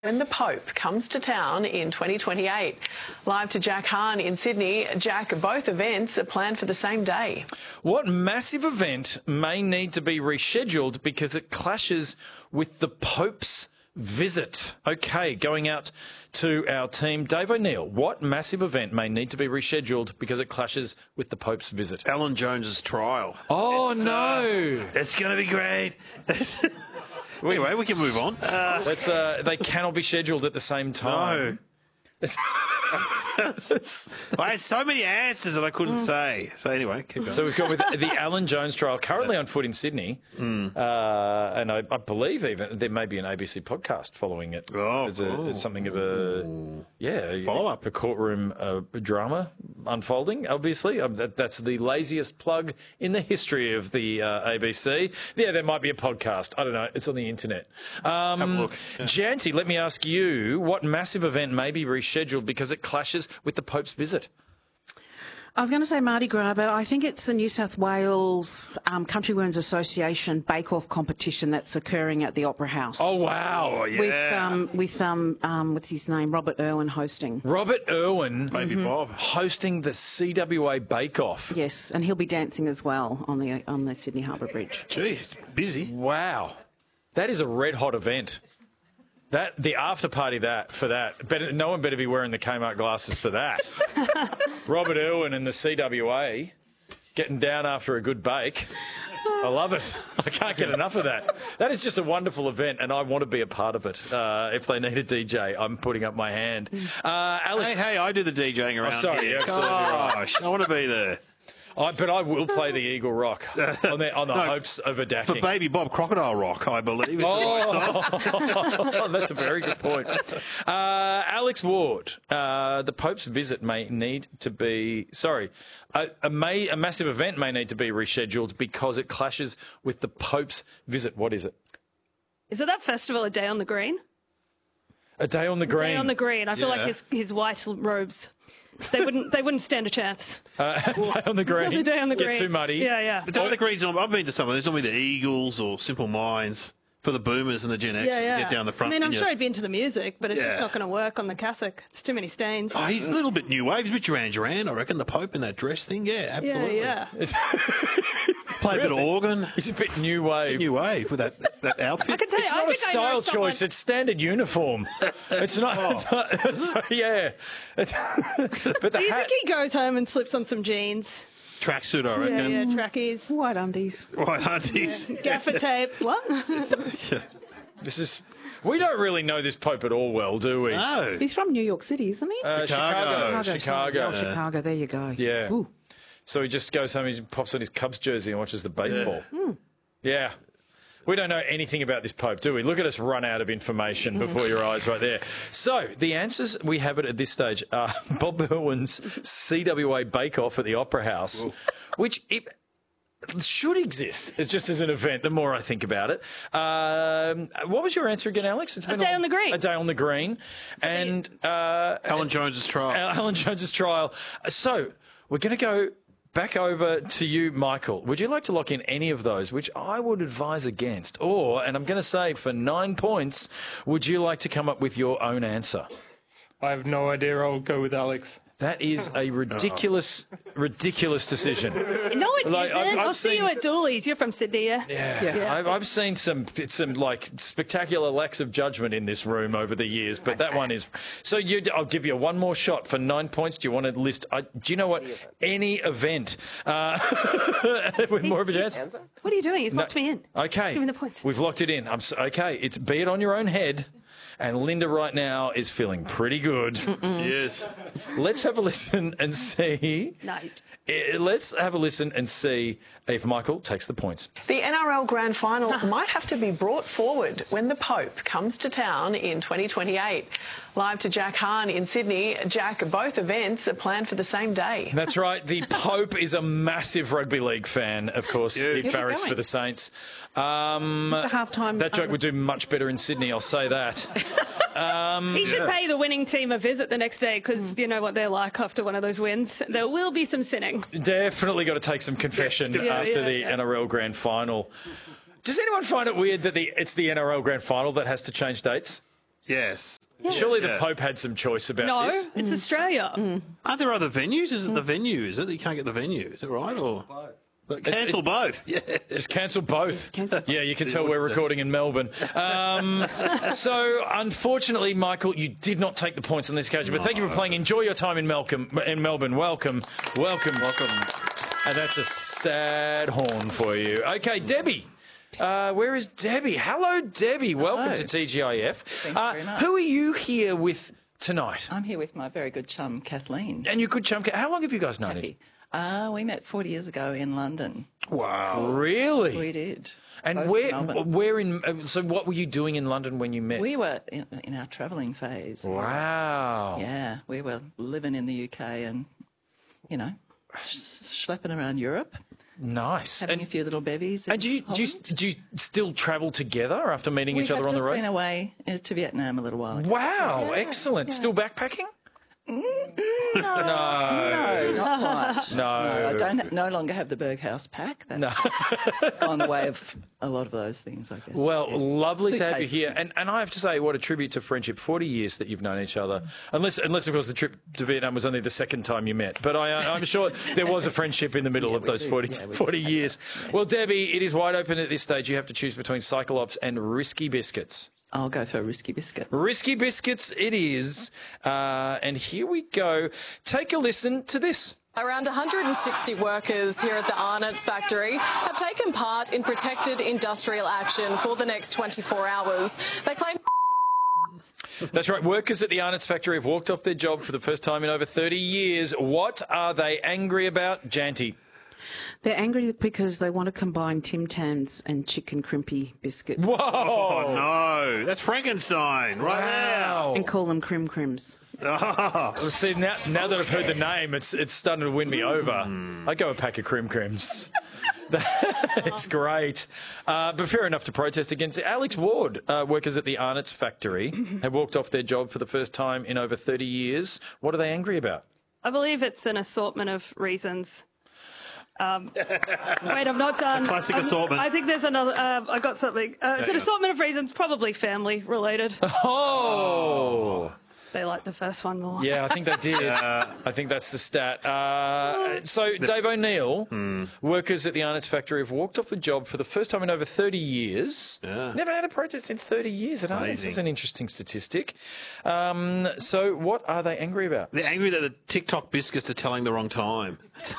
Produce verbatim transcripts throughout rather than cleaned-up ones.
When the Pope comes to town in twenty twenty-eight. Live to Jack Hahn in Sydney. Jack, both events are planned for the same day. What massive event may need to be rescheduled because it clashes with the Pope's visit? Okay, going out to our team. Dave O'Neill, what massive event may need to be rescheduled because it clashes with the Pope's visit? Alan Jones's trial. Oh, it's, no. Uh, it's going to be great. Anyway, we can move on. Uh, Let's. Uh, they cannot be scheduled at the same time. No. I had so many answers that I couldn't mm. say. So anyway, keep going. So we've got with the Alan Jones trial currently on foot in Sydney, mm. uh, and I, I believe even there may be an A B C podcast following it. Oh, as, cool. a, as something of a yeah follow up, a courtroom uh, drama unfolding. Obviously, um, that, that's the laziest plug in the history of the uh, A B C. Yeah, there might be a podcast. I don't know. It's on the internet. Um, Have a look. Yeah. Janty, let me ask you: what massive event may be rescheduled because it clashes with the Pope's visit? I was going to say Mardi Gras, but I think it's the New South Wales um, Country Women's Association bake-off competition that's occurring at the Opera House. Oh, wow. Oh, yeah. With, um, with um, um, what's his name, Robert Irwin hosting. Robert Irwin. Baby mm-hmm. Bob. Hosting the C W A bake-off. Yes, and he'll be dancing as well on the, on the Sydney Harbour Bridge. Geez, busy. Wow. That is a red-hot event. That the after party that for that, better, no one better be wearing the Kmart glasses for that. Robert Irwin and the C W A getting down after a good bake. I love it. I can't get enough of that. That is just a wonderful event, and I want to be a part of it. Uh, if they need a D J, I'm putting up my hand. Uh, Alex, hey, hey, I do the DJing around. Oh, sorry, here. absolutely Gosh, right. I want to be there. I, but I will play the Eagle Rock on the, on the no, hopes of a Daphne. For Baby Bob, Crocodile Rock, I believe. Oh, that's a very good point. Uh, Alex Ward, uh, the Pope's visit may need to be, sorry, a, a, may, a massive event may need to be rescheduled because it clashes with the Pope's visit. What is it? Is it that festival, A Day on the Green? A Day on the Green. A Day on the Green. I feel Yeah. like his, his white robes. They wouldn't. They wouldn't stand a chance. Uh, Day on the Green. The Day on the Green. Gets too muddy. Yeah, yeah. The Day on the Green's on, I've been to some of them. There's normally the Eagles or Simple Minds for the boomers and the Gen Xers Yeah, yeah. to get down the front. I mean, I'm and you- sure he'd be into the music, but it's Yeah. just not going to work on the cassock. It's too many stains. Oh, he's a little bit new wave. He's a bit Duran Duran, I reckon, the Pope in that dress thing. Yeah, yeah, absolutely. yeah. Play a bit of organ. He's a bit new wave. New wave with that, that outfit. I can tell you, It's I not a think I know style someone- choice. It's standard uniform. It's not. Oh. It's not it's not- yeah. It's, but the Do you hat. think he goes home and slips on some jeans? Tracksuit, I Yeah, reckon. yeah, trackies. White undies. White aunties. Gaffer tape. What? This is. We don't really know this Pope at all well, do we? No. He's from New York City, isn't he? Uh, Chicago. Chicago. sorry. Chicago. Oh, Chicago, there you go. Yeah. Ooh. So he just goes home, he pops on his Cubs jersey and watches the baseball. Yeah. yeah. We don't know anything about this Pope, do we? Look at us run out of information before your eyes right there. So the answers we have it at this stage are Bob Irwin's C W A bake-off at the Opera House, Ooh. which it should exist as just as an event, the more I think about it. Um, what was your answer again, Alex? It's A Day on the Green. A Day on the Green. And uh, Alan Jones's trial. Alan Jones's trial. So we're going to go back over to you, Michael. Would you like to lock in any of those, which I would advise against? Or, and I'm going to say for nine points, would you like to come up with your own answer? I have no idea. I'll go with Alex. That is a ridiculous, ridiculous decision. No, it Like, isn't. I've- I've I'll see seen- you at Dooley's. You're from Sydney, yeah? Yeah, Yeah. I've, I've seen some some like spectacular lacks of judgment in this room over the years, but that one is. So you, I'll give you one more shot for nine points. Do you want to list? I, do you know what? Any event uh, with more of a chance. What are you doing? He's locked me in. Okay, Give me the points. We've locked it in. I'm so, okay. It's be it on your own head. And Linda right now is feeling pretty good. Yes. Let's have a listen and see. No. Eh, Let's have a listen and see if Michael takes the points. The N R L Grand Final might have to be brought forward when the Pope comes to town in twenty twenty-eight. Live to Jack Hahn in Sydney. Jack, both events are planned for the same day. That's right. The Pope is a massive rugby league fan, of course. Yeah. He Where's he barracks going? for the Saints. Um, The halftime. that joke would do much better in Sydney, I'll say that. Um, He should pay the winning team a visit the next day because you know what they're like after one of those wins. There will be some sinning. Definitely got to take some confession Yeah, after yeah, the yeah. N R L Grand Final. Does anyone find it weird that the it's the N R L Grand Final that has to change dates? Yes. Surely the Yeah. Pope had some choice about No, this. it's Australia. Aren't there other venues? Is it the venue? Is it that you can't get the venue? Is it right? Or But cancel both. Yeah. Just cancel both. Cancel. Yeah, you can tell we're recording in Melbourne. Um, so, unfortunately, Michael, you did not take the points on this occasion. But thank you for playing. Enjoy your time in Melbourne. In Melbourne, welcome, welcome, welcome. And that's a sad horn for you. Okay, Debbie. Uh, where is Debbie? Hello, Debbie. Welcome Hello. to T G I F. Thank you Uh, very much. who are you here with tonight? I'm here with my very good chum, Kathleen. And your good chum. How long have you guys known Kathy. it? Uh, we met forty years ago in London. Wow. Really? We did. And Both in where, Melbourne. where in? uh, So, what were you doing in London when you met? We were in, in our travelling phase. Wow. Yeah, we were living in the U K and, you know, sh- schlepping around Europe, Nice. having And, a few little bevies. in and do you do you, Holland. do you still travel together after meeting we each other have on the just road? been away uh, to Vietnam a little while ago. Wow, excellent. Still backpacking? No, not quite. No. I don't no longer have the Berghaus pack. That's No. gone the way of a lot of those things, I guess. Well, lovely to have you Suitcase. here. And and I have to say, what a tribute to friendship. forty years that you've known each other. Unless, unless of course, the trip to Vietnam was only the second time you met. But I, I'm sure there was a friendship in the middle of we those do. forty, Yeah, we do forty have years. Well, Debbie, it is wide open at this stage. You have to choose between Cyclops and Risky Biscuits. I'll go for Risky Biscuits. Risky Biscuits it is. Uh, and here we go. Take a listen to this. Around one hundred sixty workers here at the Arnott's factory have taken part in protected industrial action for the next twenty-four hours. They claim... That's right. Workers at the Arnott's factory have walked off their job for the first time in over thirty years. What are they angry about, Janty? They're angry because they want to combine Tim Tams and chicken crimpy biscuit Whoa! Oh, no. That's Frankenstein right Wow. and call them crim crims. there. Oh. Well, see, now, now that I've heard the name, it's it's starting to win me over. I'd go a pack of Crim Crims. It's great. Uh, but fair enough to protest against it. Alex Ward, uh, workers at the Arnott's factory, have walked off their job for the first time in over thirty years. What are they angry about? I believe it's an assortment of reasons. Um, wait, I'm not done. Classic I'm- assortment. I think there's another. Uh, I got something. Uh, it's an Yeah. assortment of reasons, probably family related. Oh! They like the first one more. Yeah, I think they did. I think that's the stat. Uh, so, Dave O'Neill, workers at the Arnott's factory have walked off the job for the first time in over thirty years. Yeah. Never had a protest in thirty years at Arnott's. Amazing. That's an interesting statistic. Um, so, what are they angry about? They're angry that the TikTok biscuits are telling the wrong time.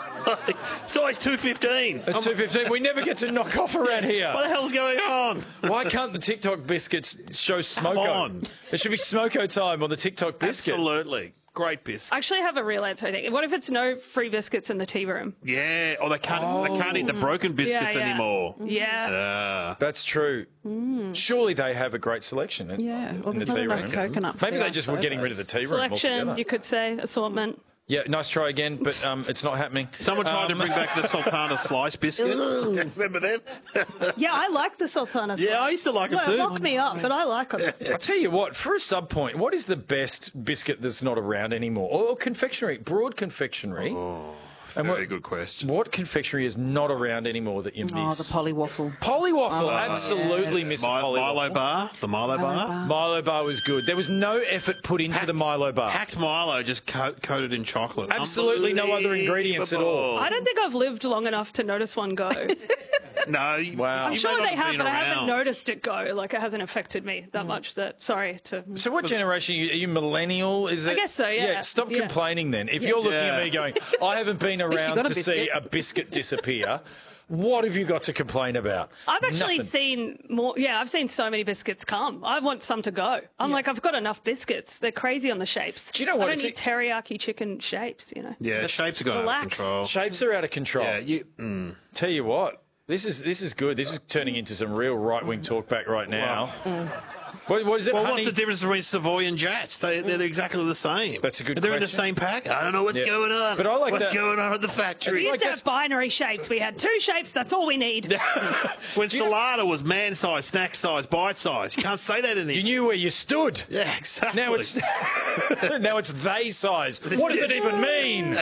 It's always two fifteen. It's two fifteen. We never get to knock off around here. What the hell's going on? Why can't the TikTok biscuits show Smoko? on. There should be Smoko time on the TikTok biscuits. Absolutely. Great biscuit. I actually have a real answer. I think. What if it's no free biscuits in the tea room? Yeah. Oh, they can't, they can't eat the broken biscuits yeah. anymore. Yeah. Uh, That's true. Surely they have a great selection. In, Yeah, well, in the there's not tea enough room. coconut Maybe they flavour, just were getting rid of the tea room Selection, altogether. you could say, assortment. Yeah, nice try again, but um, it's not happening. someone tried to Um, bring back the Sultana slice biscuits. Remember them? Yeah, I like the sultana. Yeah, I used to like them Well, too. lock me up, but I like them. I'll tell you what, for a sub point, what is the best biscuit that's not around anymore? Or confectionery, broad confectionery. And Very what, good question. what confectionery is not around anymore that you miss? Oh, the polywaffle. Polywaffle, absolutely miss a Mi- polywaffle. Milo bar. The Milo, bar. Milo bar was good. There was no effort put into the Milo bar. Packed Milo just co- coated in chocolate. Absolutely no other ingredients at all. I don't think I've lived long enough to notice one go. No. you- Wow. I'm you sure may not they have, been but I haven't around. noticed it go. Like, it hasn't affected me that much that, sorry to... So what generation are you, are you millennial? Is it? guess so, yeah. stop Yeah. complaining then. If you're looking Yeah. at me going, I haven't been around got to a see biscuit. a biscuit disappear, what have you got to complain about? I've actually Nothing. seen more... Yeah, I've seen so many biscuits come. I want some to go. I'm like, I've got enough biscuits. They're crazy on the shapes. Do you know what? I It's don't need teriyaki chicken shapes, you know. Yeah, shapes are going out of Relax. control. Shapes are out of control. Yeah, you, mm. Tell you what, this is this is good. This is turning into some real right wing talk back right now. What, what is it, Well, honey? what's the difference between Savoy and Jats? They, they're exactly the same. That's a good They're in the question. same pack. I don't know what's Yeah. going on. But I like what's that- going on at the factory. We used like to that's- have binary shapes. We had two shapes. That's all we need. When Salada was man size, snack size, bite size. You can't say that anymore. You knew where you stood. Yeah, exactly. Now it's now it's they size. What does it even mean?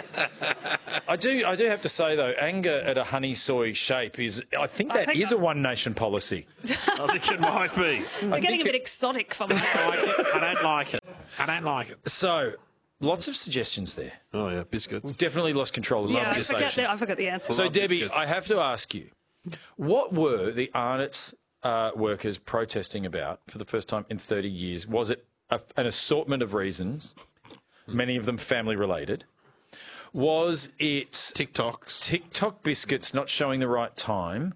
I do I do have to say though, anger at a honey soy shape is I think that I think is a one nation policy. I think it might be. They're getting think a bit it- exotic for me. I don't like it. I don't like it. So, lots of suggestions there. Oh, yeah, biscuits. Definitely lost control of the Yeah, I conversation. forget, the, I forgot the answer. So, love Debbie, biscuits. I have to ask you, what were the Arnott's uh, workers protesting about for the first time in thirty years? Was it a, an assortment of reasons, many of them family-related? Was it TikToks. TikTok biscuits not showing the right time?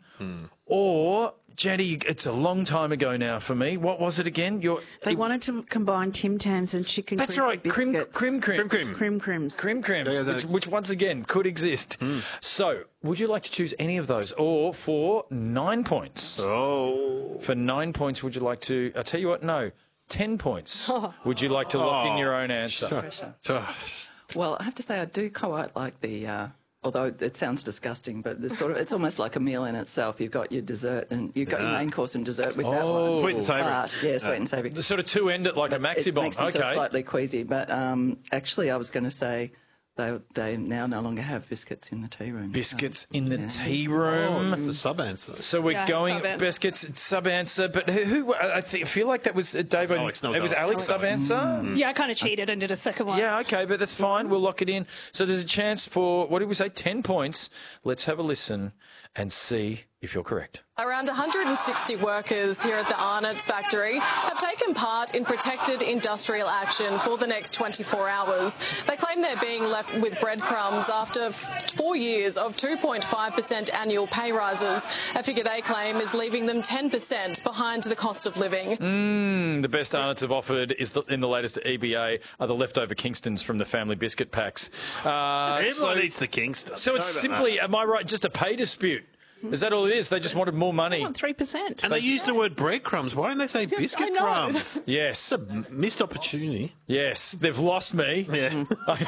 Or, Jenny, it's a long time ago now for me. What was it again? Your They wanted to combine Tim Tams and chicken That's crinkle right, crim, biscuits. crim, crim, Crim crim. Crim crims. Crim crims, Yeah, they- which, which once again could exist. So, would you like to choose any of those? Or for nine points? Oh. For nine points, would you like to... I'll tell you what, no. Ten points. Would you like to lock in your own answer? Just- Well, I have to say I do quite like the, uh, although it sounds disgusting, but the sort of it's almost like a meal in itself. You've got your dessert and you've got your main course and dessert with that one. Sweet and savoury. But, yeah, sweet and savoury. The sort of two end it like a maxi It bomb. makes me Okay. feel slightly queasy, but um, actually I was going to say they they now no longer have biscuits in the tea room. Biscuits in the Yeah. tea Oh, room. that's the sub-answer. So we're Yeah, going sub-answer. biscuits, sub answer. But who? who I, thi- I feel like that was uh, Dave. and- Alex, no, it was Alex. Alex, sub answer. Yeah, I kind of cheated and did a second one. Yeah, okay, but that's fine. We'll lock it in. So there's a chance for, what did we say, ten points. Let's have a listen and see if you're correct. Around one hundred sixty workers here at the Arnott's factory have taken part in protected industrial action for the next twenty-four hours. They claim they're being left with breadcrumbs after f- four years of two point five percent annual pay rises, a figure they claim is leaving them ten percent behind the cost of living. Mm, the best Arnott's have offered is the, in the latest E B A are the leftover Kingstons from the family biscuit packs. Uh, Everyone so, eats the Kingston. so it's Sorry about simply, am I right, just a pay dispute? Is that all it is? They just wanted more money. Three percent. that. And they use the word breadcrumbs. Why don't they say biscuit know. crumbs? Yes, It's a missed opportunity. yes, they've lost me. Yeah.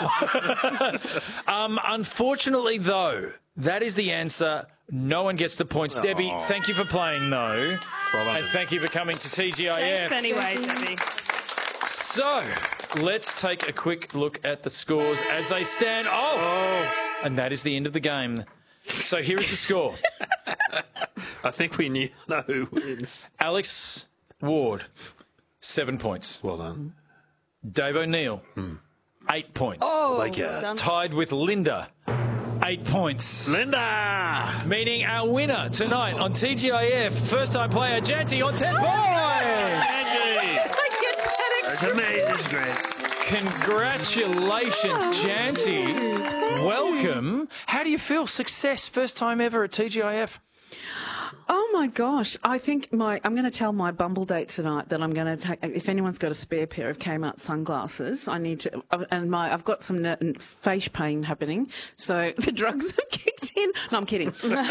Um, unfortunately, though, that is the answer. No one gets the points. Debbie, thank you for playing, though. done. And thank you for coming to T G I Thanks F. anyway, Debbie. So, let's take a quick look at the scores as they stand. Oh! And that is the end of the game. So here is the score. I think we knew, know who wins. Alex Ward, seven points. Well done. Dave O'Neill, eight points. Oh, my God. done. Tied with Linda, eight points. Linda! Meaning our winner tonight on T G I F, first-time player Janty on ten points. Angie! That's amazing. That's great. Congratulations, Janty. Welcome. How do you feel? Success, first time ever at T G I F. Oh my gosh! I think my I'm going to tell my Bumble date tonight that I'm going to take. If anyone's got a spare pair of Kmart sunglasses, I need to. And my I've got some ner- face pain happening, so the drugs have kicked in. No, I'm kidding. Um,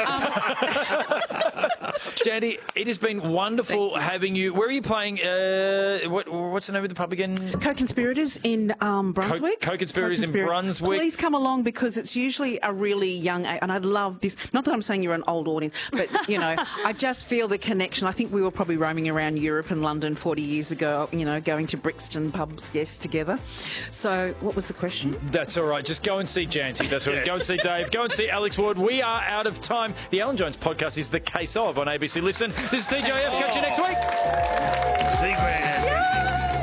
Janty, it has been wonderful having you. Where are you playing? Uh, what, what's the name of the pub again? Co-conspirators in um, Brunswick. Co- co-conspirators in Brunswick. Please come along because it's usually a really young age, and I love this. Not that I'm saying you're an old audience, but you know, I just feel the connection. I think we were probably roaming around Europe and London forty years ago. You know, going to Brixton pubs, yes, together. So, what was the question? That's all right. Just go and see Janty. That's all right. Yes. Go and see Dave. Go and see Alex Ward. We are out of time. The Alan Jones podcast is The Case Of on A B C Listen. This is T J F. Catch you next week.